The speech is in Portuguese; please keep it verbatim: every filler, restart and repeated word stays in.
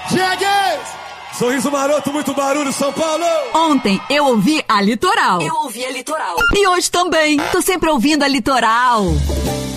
Chegues! Sorriso maroto, muito barulho, São Paulo! Ontem eu ouvi a Litoral. Eu ouvi a Litoral. E hoje também. Tô sempre ouvindo a Litoral.